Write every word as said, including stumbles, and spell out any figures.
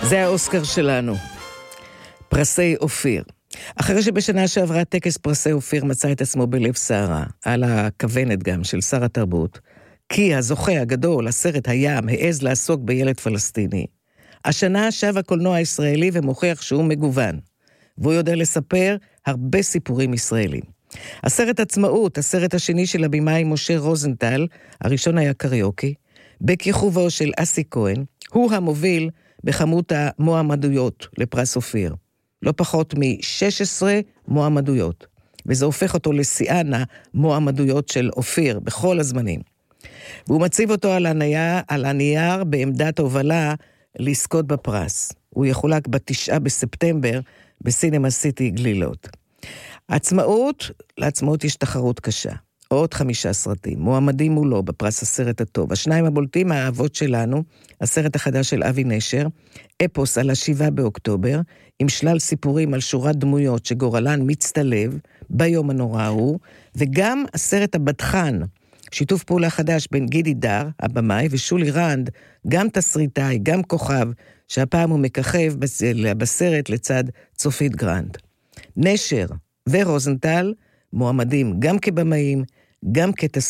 זה האוסקר שלנו, פרסי אופיר. אחרי שבשנה שעברה טקס פרסי אופיר מצא את עצמו בלב סערה, על הכוונת גם של שר התרבות, כי הזוכה הגדול, הסרט הים, העז לעסוק בילד פלסטיני. השנה שב הקולנוע הישראלי ומוכיח שהוא מגוון, והוא יודע לספר הרבה סיפורים ישראלים. הסרט עצמאות, הסרט השני של הבמאי משה רוזנטל, הראשון היה קריוקי, בכיכובו של אסי כהן, הוא המוביל בכמות המועמדויות לפרס אופיר. לא פחות מ-שש עשרה מועמדויות, וזה הופך אותו לשיאן המועמדויות של אופיר בכל הזמנים. והוא מציב אותו על הנייר, על הנייר בעמדת הובלה לזכות בפרס. הוא יחולק בתשעה בספטמבר בסינמה סיטי גלילות. עצמאות, לעצמאות יש תחרות קשה. עוד חמישה סרטים, מועמדים מולו בפרס הסרט הטוב. השניים הבולטים, האהבות שלנו, הסרט החדש של אבי נשר, אפוס על השבעה באוקטובר, עם שלל סיפורים על שורת דמויות שגורלן מצטלב ביום הנורא ההוא, וגם הסרט הבדחן, שיתוף פעולה חדש בין גידי דר, הבמאי, ושולי רנד, גם תסריטאי, גם כוכב, שהפעם הוא מככב בסרט לצד צופית גרנד. נשר ורוזנטל מועמדים גם כבמאים, גם כתסריטאים.